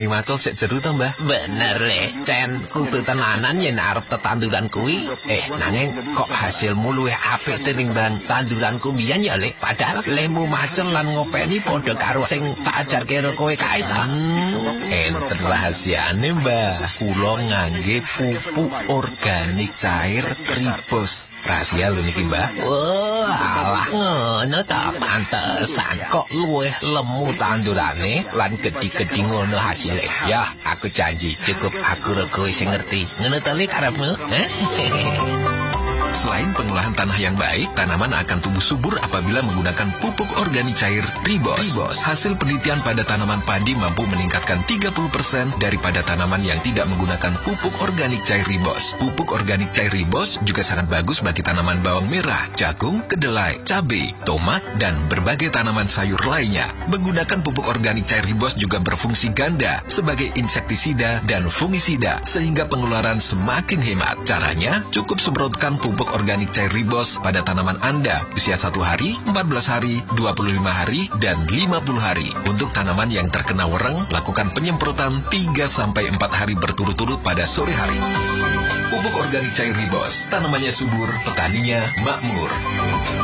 Macul sik jeru to, Mbah? Bener le, Cen kudu tenanan yen arep tetanduran kuwi. Nanging kok hasilmu luwih apik tinimbang tanduranku biyen ya, Le. Padahal lemu macul lan ngopeni padha karo sing tak ajarke karo kowe kae ta. Enten rahasiane, Mbah. Kula ngangge pupuk organik cair Ribos. Rahasia lho niki, Mbah. Alah ngono ta, pantesan kok luwih lemu tandurane lan gedhi-gedhi ngono hasil. Ya, aku janji cukup aku kowe sing ngerti. Ngono ta Le karepmu? Selain pengolahan tanah yang baik, tanaman akan tumbuh subur apabila menggunakan pupuk organik cair Ribos. Hasil penelitian pada tanaman padi mampu meningkatkan 30% daripada tanaman yang tidak menggunakan pupuk organik cair Ribos. Pupuk organik cair Ribos juga sangat bagus bagi tanaman bawang merah, jagung, kedelai, cabai, tomat, dan berbagai tanaman sayur lainnya. Menggunakan pupuk organik cair Ribos juga berfungsi ganda sebagai insektisida dan fungisida, sehingga pengeluaran semakin hemat. Caranya, cukup semprotkan pupuk organik cair Ribos pada tanaman Anda usia 1 hari, 14 hari, 25 hari, dan 50 hari. Untuk tanaman yang terkena wereng, lakukan penyemprotan 3-4 hari berturut-turut pada sore hari. Pupuk organik cair Ribos, tanamannya subur, petaninya makmur.